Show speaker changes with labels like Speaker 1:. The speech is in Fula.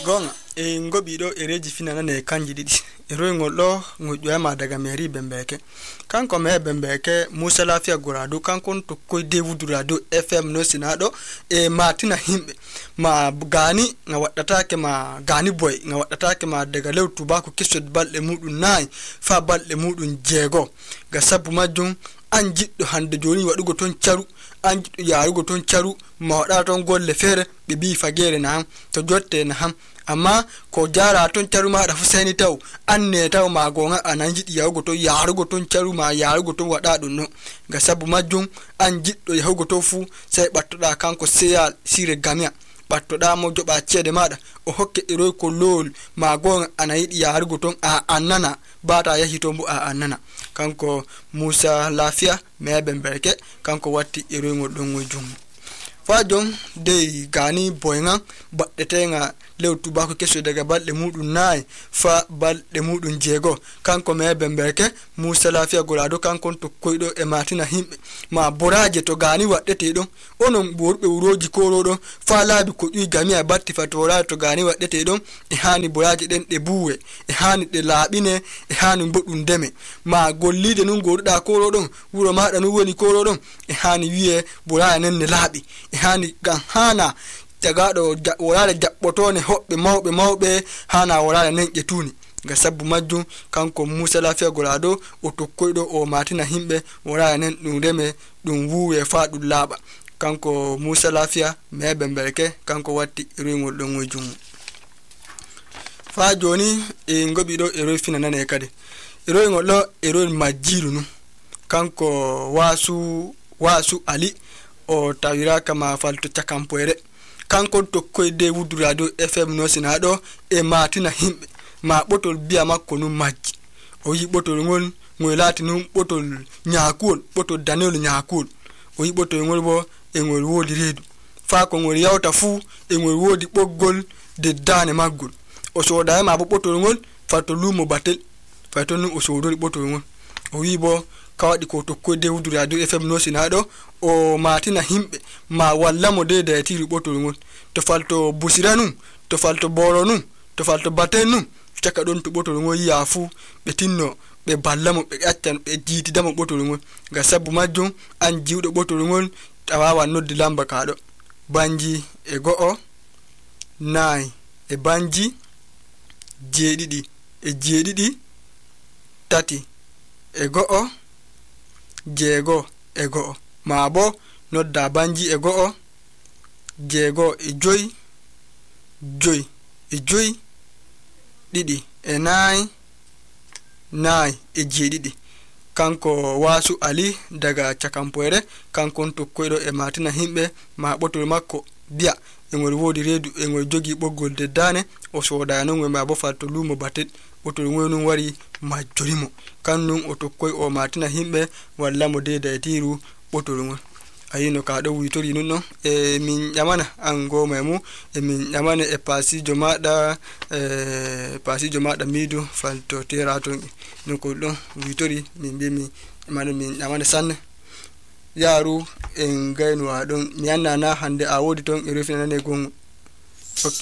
Speaker 1: gonga ngobido ereji finana ne kanji didi ero ngolo ngujwa ma daga meri bembeke kanko me bembeke Musa Lafiya Gurado kanko to koy Dewudu Radio FM no sinado matina himbe ma gani nga wadata ke ma gani boy nga wadata ke ma daga lewtu ba ko kisod balde mudun nay fa balde mudun jego ga sabu majum an jiddo hande joni wadugo ton caru an jiddo yarugo ton caru ma wada ton golle fere be bi fagere na to jotte na ham amma ko jara ton caru ma da fuseni taw anne taw ma gonga anan jidi yarugo to yarugo ton caru ma yarugo to wada dun no ga sabu majum an jiddo yarugo to fu sai battoda kanko seyal sire gamia battoda mo joba cede mada o hokke eroy ko lol ma gonga anayidi yarugo ton a annana bata yahi to bu a annana kanko Musa Lafiya me bemberke kanko watti eroy ngoddon ngojum fajom de gani boynga baddetenga lewtu bako keso daga balde mudun nay fa balde mudun jego kanko me bemberke Musa Lafiya Gurado kanko to koydo e matina himbe ma boraje to gani waddete don onon borbe uroji korodo fa labi ko ƴi gami a batti fatora to gani waddete don e hani boraje den de buwe e hani de labine e hani bodun deme ma gollide nun gorda korodon wuro mada nu woni korodon e hani wiye boraje nen ne labi e hani gan hana tagado worale jabbotone hobbe mawbe hana worale nen ƴetuni ga sabbu majjum kanko Musa Lafiya Gurado o tokkoydo o matina himbe worale nen dum reme dum wuwe fa dum laba kanko Musa Lafiya me bemberke kanko watti ringol don ngojum fa joni ngobido ero finana ne kade ero ngolo ero majiru nu kanko wasu Ali o tawira kama falto cakampoere kanko to koy Dewudu Radio FM no sinado e matina himbe ma botol biya makko nu majji o yi botol ngol lati nu botol nyaakul botol Daniel nyaakul o yi botol ngol bo e ngol wodi redu fa ko ngol yawta fu e ngol wodi boggol de dane maggol o soda ma bo botol ngol fato lumo batel fato nu o sodori botol ngol o wi bo kawadi ko to koy Dewudu Radio FM no sinado o matina himbe ma walla mo de da tiri botol ngol to falto busiranu to falto boronu to falto batenu caka don to botol ngol yafu be tinno be ballamo be accan be jiti dama botol ngol ga sabu majjum an jiwdo botol ngol tawawa noddi lamba kaado banji e go'o nay e banji jeedidi tati e go'o jego e go'o ma bo nodda banji e go'o jego e joy didi e nay e jeedidi kanko Wasu Ali daga cakampoere kanko to koydo e matina himbe ma botol makko biya e ngol wodi redu e ngol jogi boggol de dane o soda non ma bo falto lumo batet botol ngonu wari majjorimo kannun o to koy o matina himbe walla mo de da tiru botol ngol ayino ka do witori nunno e min yamana ango memu e min yamana e pasijo mada midu falto terato non ko don witori min be min yamana sanne yaru en gainu adon mi annana hande a wodi ton e refina ne gongo.